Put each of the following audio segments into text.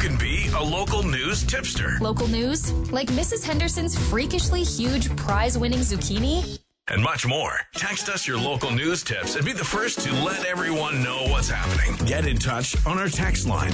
can be a local news tipster. Local news? Like Mrs. Henderson's freakishly huge prize-winning zucchini? And much more. Text us your local news tips and be the first to let everyone know what's happening. Get in touch on our text line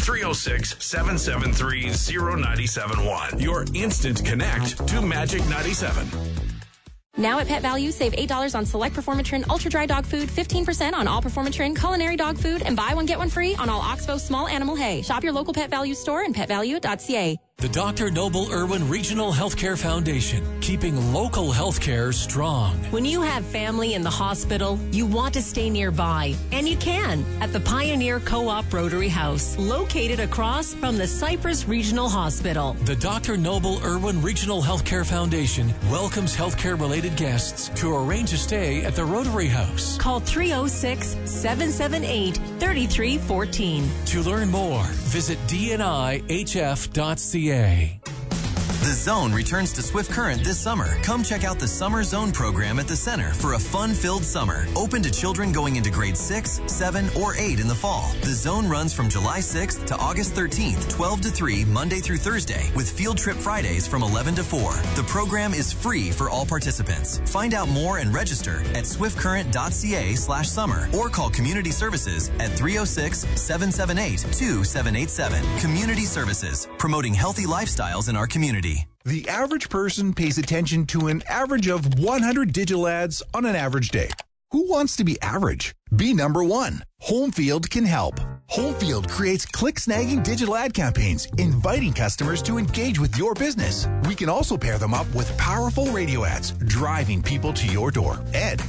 306-773-0971. Your instant connect to Magic 97. Now at Pet Value, save $8 on select Performatrin Ultra Dry Dog Food, 15% on all Performatrin Culinary Dog Food, and buy one, get one free on all Oxbow Small Animal Hay. Shop your local Pet Value store and petvalue.ca. The Dr. Noble Irwin Regional Healthcare Foundation, keeping local healthcare strong. When you have family in the hospital, you want to stay nearby, and you can at the Pioneer Co-op Rotary House, located across from the Cypress Regional Hospital. The Dr. Noble Irwin Regional Healthcare Foundation welcomes healthcare-related guests to arrange a stay at the Rotary House. Call 306-778-3314. To learn more, visit dnihf.ca. The Zone returns to Swift Current this summer. Come check out the Summer Zone program at the center for a fun-filled summer. Open to children going into grade 6, 7, or 8 in the fall. The Zone runs from July 6th to August 13th, 12 to 3, Monday through Thursday, with field trip Fridays from 11 to 4. The program is free for all participants. Find out more and register at swiftcurrent.ca/summer or call Community Services at 306-778-2787. Community Services, promoting healthy lifestyles in our community. The average person pays attention to an average of 100 digital ads on an average day. Who wants to be average? Be number one. Homefield can help. Homefield creates click-snagging digital ad campaigns, inviting customers to engage with your business. We can also pair them up with powerful radio ads, driving people to your door. And